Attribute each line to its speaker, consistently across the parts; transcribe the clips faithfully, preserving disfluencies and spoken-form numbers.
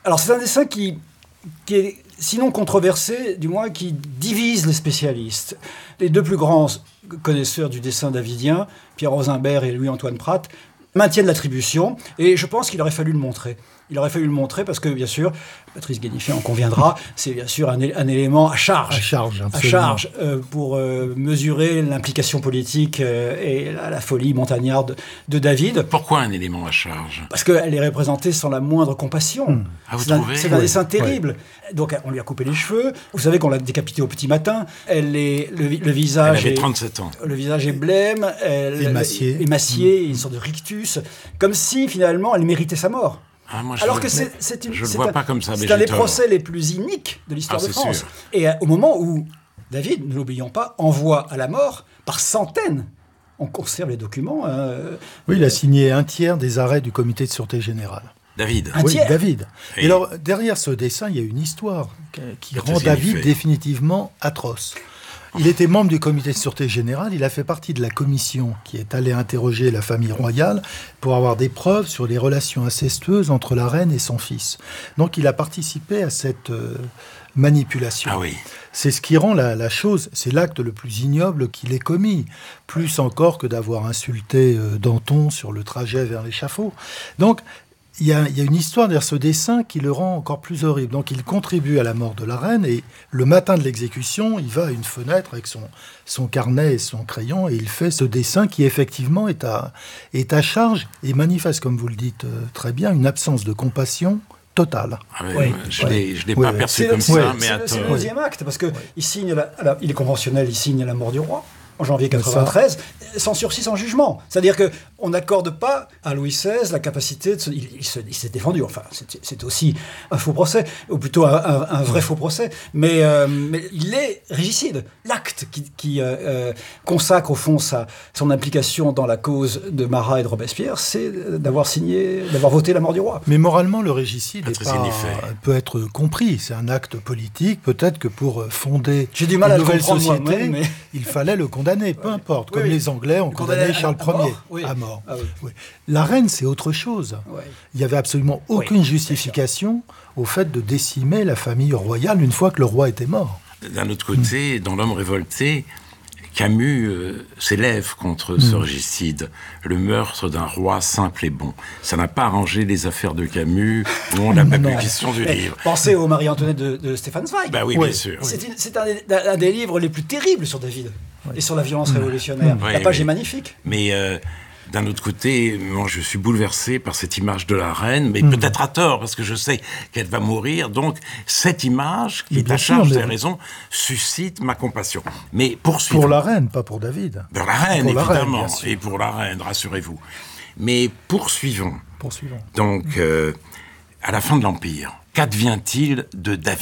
Speaker 1: Alors c'est un dessin qui, qui est sinon controversé, du moins qui divise les spécialistes. Les deux plus grands connaisseurs du dessin davidien, Pierre Rosenberg et Louis-Antoine Prat, maintiennent l'attribution, et je pense qu'il aurait fallu le montrer. Il aurait fallu le montrer parce que, bien sûr, Patrice Guéniffet en conviendra, c'est bien sûr un, un élément à charge.
Speaker 2: À charge, absolument.
Speaker 1: À charge euh, pour euh, mesurer l'implication politique euh, et la, la folie montagnarde de David.
Speaker 3: Pourquoi un élément à charge ?
Speaker 1: Parce qu'elle est représentée sans la moindre compassion.
Speaker 2: Mmh.
Speaker 3: Ah, vous
Speaker 1: c'est un,
Speaker 3: trouvez ?
Speaker 1: c'est un
Speaker 2: Oui.
Speaker 1: dessin terrible.
Speaker 2: Oui.
Speaker 1: Donc on lui a coupé les cheveux. Vous savez qu'on l'a décapité au petit matin. Elle est, le, le visage
Speaker 3: Elle avait
Speaker 1: est,
Speaker 3: trente-sept ans.
Speaker 1: Le visage est blême. Elle,
Speaker 2: Émacié.
Speaker 1: Émacié, une sorte de rictus. Comme si, finalement, elle méritait sa mort.
Speaker 3: Ah, moi, je
Speaker 1: Alors
Speaker 3: le-
Speaker 1: que c'est, c'est une,
Speaker 3: je le
Speaker 1: c'est
Speaker 3: vois
Speaker 1: un,
Speaker 3: pas comme ça, mais
Speaker 1: c'est un
Speaker 3: j'ai
Speaker 1: des
Speaker 3: tort.
Speaker 1: procès les plus iniques de l'histoire
Speaker 3: Ah,
Speaker 1: de
Speaker 3: c'est
Speaker 1: France.
Speaker 3: sûr.
Speaker 1: Et euh, au moment où David, ne l'oublions pas, envoie à la mort par centaines, on conserve les documents. euh,
Speaker 2: Oui, il a signé un tiers des arrêts du comité de sûreté générale.
Speaker 3: David.
Speaker 1: Un
Speaker 2: oui,
Speaker 1: tiers.
Speaker 2: David. Et,
Speaker 3: Et-
Speaker 2: alors, derrière ce dessin, il y a une histoire qui- qui
Speaker 3: Patrice
Speaker 2: rend David
Speaker 3: Guéniffet.
Speaker 2: définitivement atroce. Il était membre du comité de sûreté générale, il a fait partie de la commission qui est allée interroger la famille royale pour avoir des preuves sur les relations incestueuses entre la reine et son fils. Donc il a participé à cette euh, manipulation.
Speaker 3: Ah oui.
Speaker 2: C'est ce qui rend la, la chose, c'est l'acte le plus ignoble qu'il ait commis, plus encore que d'avoir insulté euh, Danton sur le trajet vers l'échafaud. Donc, il y, a, il y a une histoire derrière ce dessin qui le rend encore plus horrible. Donc, il contribue à la mort de la reine et le matin de l'exécution, il va à une fenêtre avec son, son carnet et son crayon et il fait ce dessin qui, effectivement, est à, est à charge et manifeste, comme vous le dites euh, très bien, une absence de compassion totale.
Speaker 3: Ah oui,
Speaker 1: Oui.
Speaker 3: je
Speaker 2: Ouais.
Speaker 3: l'ai, je l'ai
Speaker 2: Ouais,
Speaker 3: pas
Speaker 2: ouais.
Speaker 3: perçu
Speaker 1: C'est
Speaker 3: comme
Speaker 1: le-
Speaker 3: ça,
Speaker 2: ouais,
Speaker 3: mais
Speaker 1: c'est
Speaker 3: à
Speaker 1: le, c'est le
Speaker 3: tort.
Speaker 1: deuxième acte, parce qu'il signe, la, la- il est conventionnel, il signe la mort du roi en janvier
Speaker 2: Mais ça-
Speaker 1: quatre-vingt-treize, sans sursis, sans jugement. C'est-à-dire qu'on n'accorde pas à Louis seize la capacité de se... Il, il se- il s'est défendu, enfin, c'est, c'est aussi un faux procès, ou plutôt un, un- un vrai faux procès, mais, euh, mais il est régicide. L'acte qui, qui euh, euh, consacre au fond sa, son implication dans la cause de Marat et de Robespierre, c'est d'avoir signé, d'avoir voté la mort du roi.
Speaker 2: Mais moralement, le régicide est
Speaker 3: Patrice
Speaker 2: pas-
Speaker 3: Guéniffet.
Speaker 2: peut être compris. C'est un acte politique. Peut-être que pour euh, fonder
Speaker 1: J'ai du mal
Speaker 2: une
Speaker 1: à le
Speaker 2: nouvelle
Speaker 1: comprendre
Speaker 2: société,
Speaker 1: moi-même, mais-
Speaker 2: il fallait le condamner, peu importe.
Speaker 1: Oui,
Speaker 2: Comme
Speaker 1: oui.
Speaker 2: les Anglais ont
Speaker 1: Le
Speaker 2: condamné
Speaker 1: condamner à-
Speaker 2: Charles
Speaker 1: à
Speaker 2: Ier
Speaker 1: mort, oui.
Speaker 2: à mort.
Speaker 1: Ah oui.
Speaker 2: Oui. La reine, c'est autre chose.
Speaker 1: Ouais.
Speaker 2: Il n'y avait absolument aucune
Speaker 1: Oui,
Speaker 2: justification au fait de décimer la famille royale une fois que le roi était mort.
Speaker 3: D'un autre côté, dans L'homme révolté, Camus euh, s'élève contre ce régicide, le meurtre d'un roi simple et bon. Ça n'a pas arrangé les affaires de Camus, où on n'a pas
Speaker 2: Non.
Speaker 3: plus question du
Speaker 1: Eh,
Speaker 3: livre.
Speaker 1: Pensez au Marie-Antoinette de, de Stéphane Zweig.
Speaker 3: Bah oui,
Speaker 2: Oui.
Speaker 3: bien sûr.
Speaker 1: C'est, une- c'est un, des- un des livres les plus terribles sur David et sur la violence révolutionnaire.
Speaker 3: Oui,
Speaker 1: la page
Speaker 3: oui.
Speaker 1: est magnifique.
Speaker 3: Mais euh, d'un autre côté, moi, je suis bouleversé par cette image de la reine, mais peut-être à tort, parce que je sais qu'elle va mourir. Donc, cette image, qui
Speaker 2: Mais
Speaker 3: est
Speaker 2: bien
Speaker 3: à
Speaker 2: sûr,
Speaker 3: charge,
Speaker 2: mais-
Speaker 3: vous avez raison, suscite ma compassion. Mais poursuivons.
Speaker 2: Pour la reine, pas pour David.
Speaker 3: Pour la reine,
Speaker 2: Pour la reine,
Speaker 3: évidemment.
Speaker 2: bien sûr.
Speaker 3: Et pour la reine, rassurez-vous. Mais poursuivons.
Speaker 2: Poursuivons.
Speaker 3: Donc, euh, à la fin de l'Empire, qu'advient-il de David ?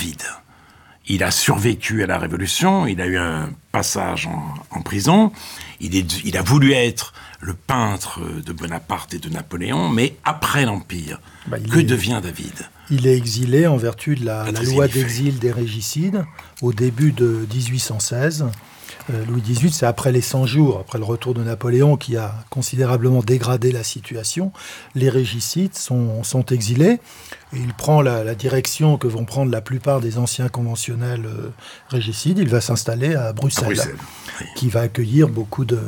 Speaker 3: Il a survécu à la Révolution, il a eu un passage en, en prison, il, est, il a voulu être le peintre de Bonaparte et de Napoléon, mais après l'Empire,
Speaker 2: Bah, il
Speaker 3: que
Speaker 2: est-
Speaker 3: devient David ?
Speaker 2: Il est exilé en vertu de la, la
Speaker 3: Patrice
Speaker 2: loi
Speaker 3: Guéniffet.
Speaker 2: d'exil des régicides au début de dix-huit cent seize. Euh, Louis dix-huit, c'est après les cent jours, après le retour de Napoléon qui a considérablement dégradé la situation. Les régicides sont, sont exilés et il prend la, la direction que vont prendre la plupart des anciens conventionnels euh, régicides. Il va s'installer à Bruxelles,
Speaker 3: À Bruxelles, oui.
Speaker 2: qui va accueillir beaucoup de,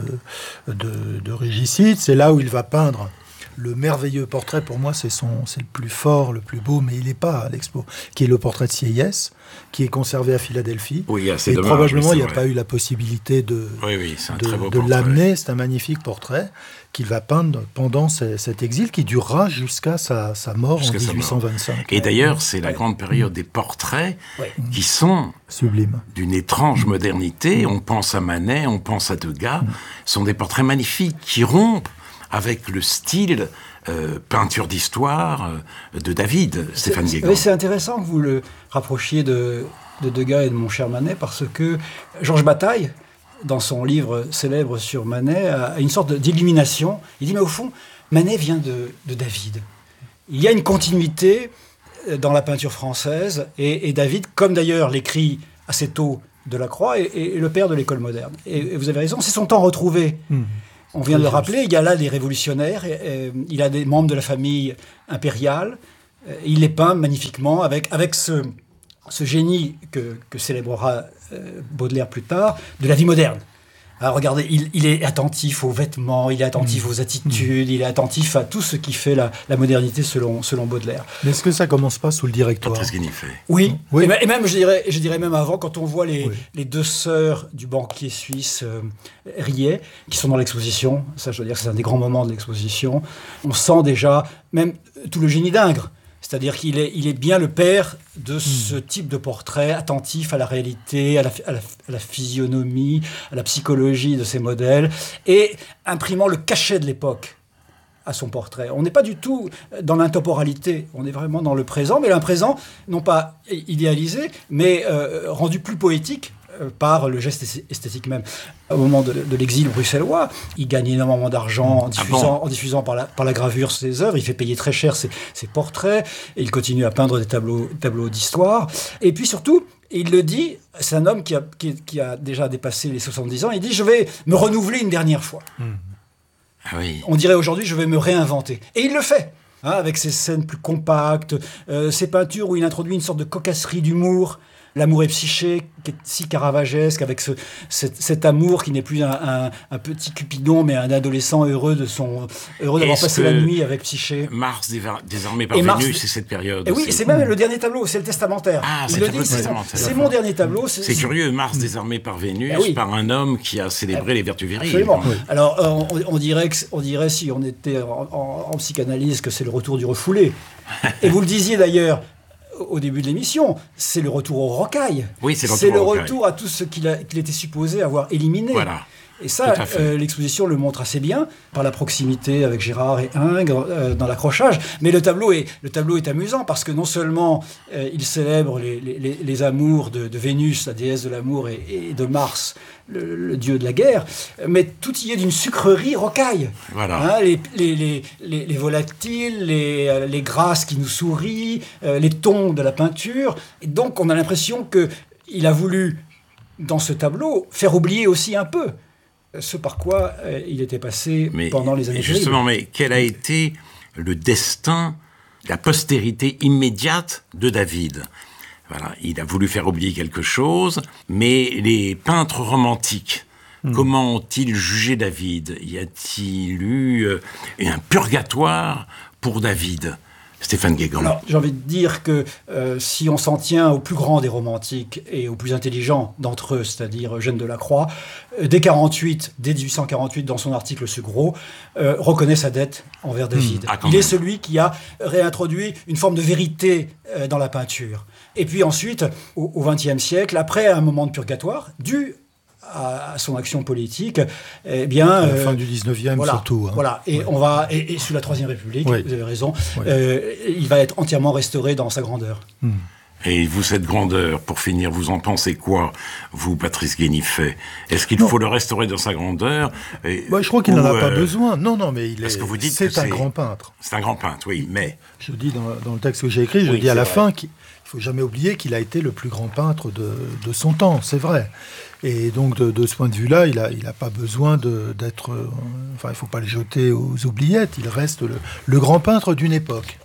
Speaker 2: de, de régicides. C'est là où il va peindre le merveilleux portrait. Pour moi, c'est son, c'est le plus fort, le plus beau, mais il n'est pas à l'expo, qui est le portrait de Sieyès, qui est conservé à Philadelphie.
Speaker 3: Oui, ah, c'est
Speaker 2: et
Speaker 3: dommage,
Speaker 2: probablement,
Speaker 3: mais
Speaker 2: il
Speaker 3: c'est
Speaker 2: n'y a
Speaker 3: vrai.
Speaker 2: pas eu la possibilité de,
Speaker 3: Oui, oui, c'est un
Speaker 2: de,
Speaker 3: très beau
Speaker 2: de
Speaker 3: portrait.
Speaker 2: l'amener. C'est un magnifique portrait qu'il va peindre pendant ce- cet exil qui durera jusqu'à sa, sa mort
Speaker 3: Jusqu'à
Speaker 2: en
Speaker 3: sa mort.
Speaker 2: dix-huit cent vingt-cinq.
Speaker 3: Et d'ailleurs, c'est la grande période des portraits
Speaker 1: Ouais.
Speaker 3: qui sont
Speaker 2: Sublime.
Speaker 3: d'une étrange modernité. On pense à Manet, on pense à Degas. Ce sont des portraits magnifiques qui rompent avec le style euh, peinture d'histoire euh, de David, Stéphane
Speaker 1: C'est-
Speaker 3: Guégan.
Speaker 1: oui, c'est intéressant que vous le rapprochiez de, de Degas et de mon cher Manet, parce que Georges Bataille, dans son livre célèbre sur Manet, a une sorte d'illumination. Il dit, mais au fond, Manet vient de, de David. Il y a une continuité dans la peinture française, et, et David, comme d'ailleurs l'écrit assez tôt Delacroix, est, est le père de l'école moderne. Et, et vous avez raison, c'est son temps retrouvé.
Speaker 2: Mmh.
Speaker 1: On vient de le
Speaker 2: Très juste.
Speaker 1: rappeler, il y a là des révolutionnaires, et, et, il y a des membres de la famille impériale, Il les peint magnifiquement avec, avec ce, ce génie que, que célébrera euh, Baudelaire plus tard, de la vie moderne. Alors regardez, il, il est attentif aux vêtements, il est attentif mmh. aux attitudes, mmh. il est attentif à tout ce qui fait la, la modernité selon, selon Baudelaire.
Speaker 2: Mais est-ce que ça commence pas sous le Directoire ?
Speaker 3: Patrice Guéniffet.
Speaker 1: Oui,
Speaker 2: oui.
Speaker 1: Et, et même je dirais, je dirais même avant, quand on voit les,
Speaker 2: oui.
Speaker 1: les deux sœurs du banquier suisse euh, Riet, qui sont dans l'exposition, ça je veux dire que c'est un des grands moments de l'exposition, on sent déjà même tout le génie d'Ingres. C'est-à-dire qu'il est, il est bien le père de mmh. ce type de portrait, attentif à la réalité, à la, à, la, à la physionomie, à la psychologie de ces modèles, et imprimant le cachet de l'époque à son portrait. On n'est pas du tout dans l'intemporalité, on est vraiment dans le présent, mais un présent, non pas idéalisé, mais euh, rendu plus poétique par le geste esthétique même. Au moment de, de l'exil bruxellois, il gagne énormément d'argent en diffusant, ah bon en diffusant par, la, par la gravure ses œuvres, il fait payer très cher ses, ses portraits, et il continue à peindre des tableaux, tableaux d'histoire. Et puis surtout, il le dit, c'est un homme qui a, qui, qui a déjà dépassé les soixante-dix ans, il dit « je vais me renouveler une dernière fois mmh. ».
Speaker 3: Ah oui.
Speaker 1: On dirait aujourd'hui « je vais me réinventer ». Et il le fait, hein, avec ses scènes plus compactes, euh, ses peintures où il introduit une sorte de cocasserie d'humour. L'amour est psyché, qui est si caravagesque, avec ce, cet, cet amour qui n'est plus un, un, un petit Cupidon, mais un adolescent heureux de son heureux d'avoir passé la nuit avec Psyché.
Speaker 3: Mars désarmé par Vénus, Mars, c'est cette période.
Speaker 1: Et oui, c'est même le dernier tableau, c'est le testamentaire.
Speaker 3: Ah,
Speaker 1: il
Speaker 3: c'est
Speaker 1: le
Speaker 3: le
Speaker 1: dit,
Speaker 3: testamentaire.
Speaker 1: C'est mon dernier tableau.
Speaker 3: C'est, c'est curieux, Mars désarmé par Vénus, ah oui. par un homme qui a célébré ah, les vertus viriles.
Speaker 1: Absolument. Oui. Alors, euh, on, on, dirait que, on dirait, si on était en, en, en psychanalyse, que c'est le retour du refoulé. Et vous le disiez d'ailleurs, au début de l'émission, c'est le retour au rocaille.
Speaker 3: Oui, c'est le retour,
Speaker 1: c'est le
Speaker 3: rocaille.
Speaker 1: retour à tout ce qu'il, a, qu'il était supposé avoir éliminé.
Speaker 3: Voilà.
Speaker 1: Et ça, euh, l'exposition le montre assez bien, par la proximité avec Gérard et Ingres euh, dans l'accrochage. Mais le tableau est, le tableau est amusant, parce que non seulement euh, il célèbre les, les, les amours de, de Vénus, la déesse de l'amour, et, et de Mars, le, le dieu de la guerre, mais tout y est d'une sucrerie rocaille.
Speaker 3: Voilà.
Speaker 1: Hein, les, les, les, les, les volatiles, les, les grâces qui nous sourient, euh, les tons de la peinture. Et donc on a l'impression qu'il a voulu, dans ce tableau, faire oublier aussi un peu ce par quoi euh, il était passé mais, pendant les années
Speaker 3: justement, mais quel a été le destin, la postérité immédiate de David ? Voilà, il a voulu faire oublier quelque chose, mais les peintres romantiques, mmh. comment ont-ils jugé David ? Y a-t-il eu euh, un purgatoire pour David ? Stéphane Guégan.
Speaker 1: Alors, j'ai envie de dire que euh, si on s'en tient au plus grand des romantiques et au plus intelligent d'entre eux, c'est-à-dire Eugène Delacroix, euh, dès quarante-huit, dès dix-huit cent quarante-huit, dans son article sur Gros, euh, reconnaît sa dette envers David. Mmh, ah, Il même. est celui qui a réintroduit une forme de vérité euh, dans la peinture. Et puis ensuite, au vingtième siècle, après un moment de purgatoire, dû à son action politique, eh bien...
Speaker 2: À la fin euh, du dix-neuvième,
Speaker 1: voilà,
Speaker 2: surtout. Hein.
Speaker 1: Voilà, et, ouais. on va, et, et sous la Troisième République, ouais. vous avez raison, ouais. euh, il va être entièrement restauré dans sa grandeur.
Speaker 2: Hmm.
Speaker 3: Et vous, cette grandeur, pour finir, vous en pensez quoi, vous, Patrice Guéniffet ? Est-ce qu'il non. faut le restaurer dans sa grandeur et,
Speaker 2: bah, Je crois qu'il n'en a euh, pas besoin. Non, non, mais il est,
Speaker 3: que vous dites
Speaker 2: c'est
Speaker 3: que
Speaker 2: un
Speaker 3: c'est,
Speaker 2: grand peintre.
Speaker 3: C'est un grand peintre, oui, mais...
Speaker 2: Je dis dans, dans le texte que j'ai écrit, je oui, dis à la vrai. fin qu'il ne faut jamais oublier qu'il a été le plus grand peintre de, de son temps, c'est vrai. Et donc, de, de ce point de vue-là, il n'a il a pas besoin de, d'être... Euh, enfin, il ne faut pas le jeter aux oubliettes. Il reste le, le grand peintre d'une époque.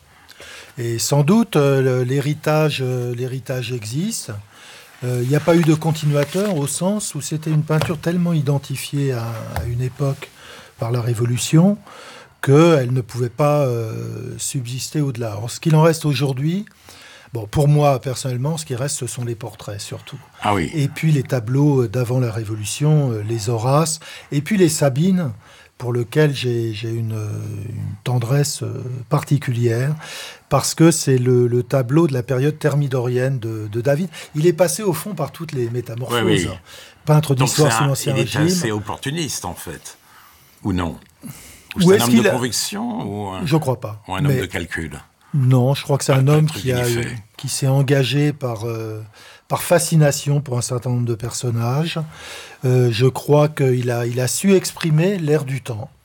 Speaker 2: Et sans doute, euh, l'héritage, euh, l'héritage existe. Il euh, n'y a pas eu de continuateur au sens où c'était une peinture tellement identifiée à, à une époque par la Révolution qu'elle ne pouvait pas euh, subsister au-delà. Alors, ce qu'il en reste aujourd'hui... Bon, pour moi, personnellement, ce qui reste, ce sont les portraits, surtout.
Speaker 3: Ah oui.
Speaker 2: Et puis les tableaux d'avant la Révolution, les Horaces, et puis les Sabines, pour lesquels j'ai, j'ai une, une tendresse particulière, parce que c'est le, le tableau de la période thermidorienne de, de David. Il est passé, au fond, par toutes les métamorphoses. Oui, oui. Peintre d'histoire sous l'Ancien Régime.
Speaker 3: Il est assez opportuniste, en fait. Ou non ? Ou
Speaker 2: c'est
Speaker 3: ou
Speaker 2: un homme de
Speaker 3: a... conviction ou un...
Speaker 2: Je ne crois pas.
Speaker 3: Ou un homme mais... de calcul ?
Speaker 2: Non, je crois que c'est un, un homme qui, a, qui s'est engagé par, euh, par fascination pour un certain nombre de personnages. Euh, je crois qu'il a, il a su exprimer l'air du temps.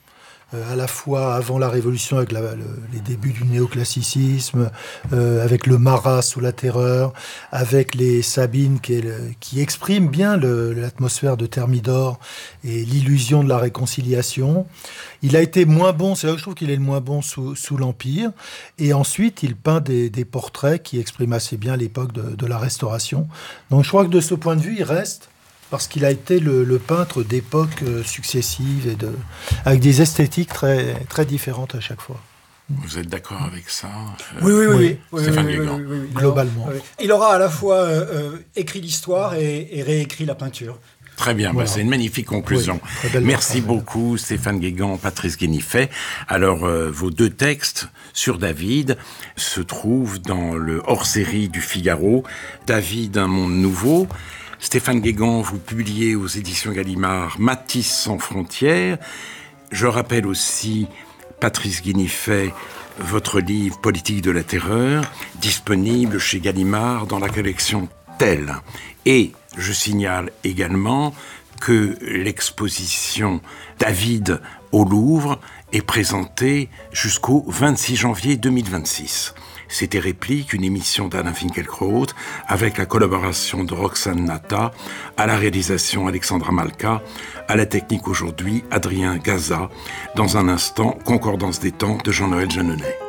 Speaker 2: euh, à la fois avant la Révolution, avec la, le, les débuts du néoclassicisme, euh, avec le Marat sous la Terreur, avec les Sabines qui, est le, qui expriment bien le, l'atmosphère de Thermidor et l'illusion de la réconciliation. Il a été moins bon, c'est là où je trouve qu'il est le moins bon sous, sous l'Empire. Et ensuite, il peint des, des portraits qui expriment assez bien l'époque de, de la Restauration. Donc je crois que de ce point de vue, il reste, parce qu'il a été le, le peintre d'époques successives, et de, avec des esthétiques très, très différentes à chaque fois.
Speaker 3: Vous êtes d'accord avec ça
Speaker 1: euh, Oui, oui, oui. oui, oui
Speaker 3: Stéphane
Speaker 1: oui,
Speaker 3: Guégan.
Speaker 1: Oui, oui, oui,
Speaker 2: globalement.
Speaker 1: Alors, oui. Il aura à la fois euh, euh, écrit l'histoire et, et réécrit la peinture.
Speaker 3: Très bien, voilà. Bah c'est une magnifique conclusion. Oui, merci beaucoup Stéphane Guégan, Patrice Guénifet. Alors, euh, vos deux textes sur David se trouvent dans le hors-série du Figaro, David, un monde nouveau. Stéphane Guégan, vous publiez aux éditions Gallimard Matisse sans frontières. Je rappelle aussi, Patrice Guénifet, votre livre Politique de la terreur, disponible chez Gallimard dans la collection Tel. Et je signale également que l'exposition David au Louvre est présentée jusqu'au vingt-six janvier deux mille vingt-six. C'était Réplique, une émission d'Alain Finkielkraut avec la collaboration de Roxane Nata, à la réalisation Alexandra Malka, à la technique aujourd'hui Adrien Gaza. Dans un instant, Concordance des temps de Jean-Noël Jeanneney.